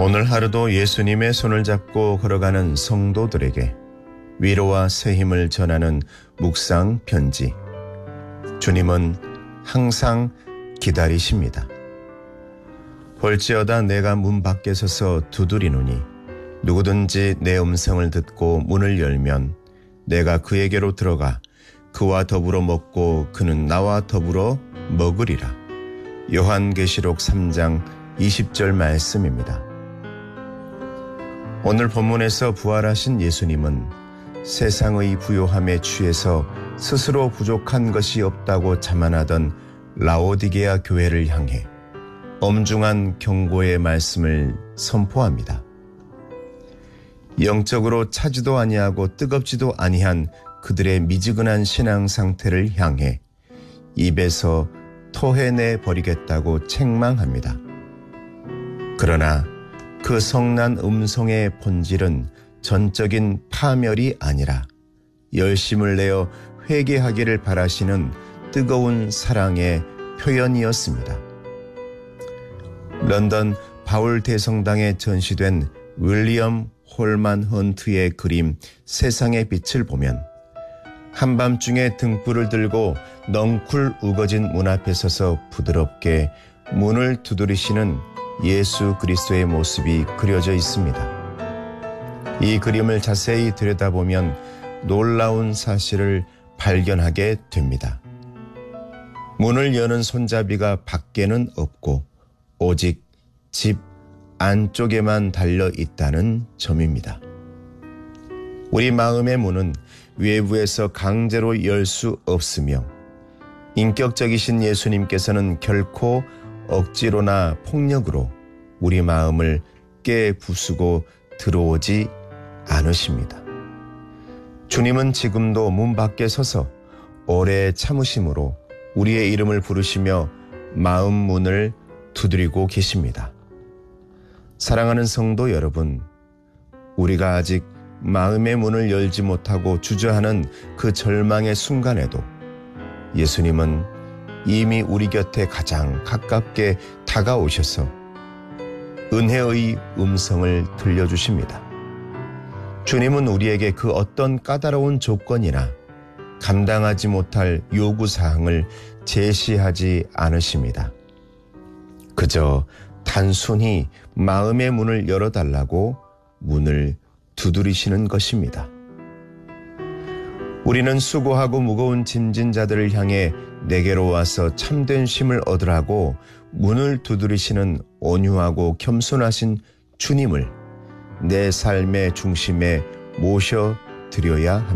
오늘 하루도 예수님의 손을 잡고 걸어가는 성도들에게 위로와 새 힘을 전하는 묵상 편지. 주님은 항상 기다리십니다. 볼지어다 내가 문 밖에 서서 두드리노니 누구든지 내 음성을 듣고 문을 열면 내가 그에게로 들어가 그와 더불어 먹고 그는 나와 더불어 먹으리라. 요한계시록 3장 20절 말씀입니다. 오늘 본문에서 부활하신 예수님은 세상의 부요함에 취해서 스스로 부족한 것이 없다고 자만하던 라오디게아 교회를 향해 엄중한 경고의 말씀을 선포합니다. 영적으로 차지도 아니하고 뜨겁지도 아니한 그들의 미지근한 신앙 상태를 향해 입에서 토해내 버리겠다고 책망합니다. 그러나 그 성난 음성의 본질은 전적인 파멸이 아니라 열심을 내어 회개하기를 바라시는 뜨거운 사랑의 표현이었습니다. 런던 바울 대성당에 전시된 윌리엄 홀만 헌트의 그림 세상의 빛을 보면 한밤중에 등불을 들고 넝쿨 우거진 문 앞에 서서 부드럽게 문을 두드리시는 예수 그리스도의 모습이 그려져 있습니다. 이 그림을 자세히 들여다보면 놀라운 사실을 발견하게 됩니다. 문을 여는 손잡이가 밖에는 없고 오직 집 안쪽에만 달려 있다는 점입니다. 우리 마음의 문은 외부에서 강제로 열 수 없으며 인격적이신 예수님께서는 결코 억지로나 폭력으로 우리 마음을 깨부수고 들어오지 않으십니다. 주님은 지금도 문 밖에 서서 오래 참으심으로 우리의 이름을 부르시며 마음 문을 두드리고 계십니다. 사랑하는 성도 여러분, 우리가 아직 마음의 문을 열지 못하고 주저하는 그 절망의 순간에도 예수님은 이미 우리 곁에 가장 가깝게 다가오셔서 은혜의 음성을 들려주십니다. 주님은 우리에게 그 어떤 까다로운 조건이나 감당하지 못할 요구사항을 제시하지 않으십니다. 그저 단순히 마음의 문을 열어달라고 문을 두드리시는 것입니다. 우리는 수고하고 무거운 짐진 자들을 향해 내게로 와서 참된 쉼을 얻으라고 문을 두드리시는 온유하고 겸손하신 주님을 내 삶의 중심에 모셔드려야 합니다.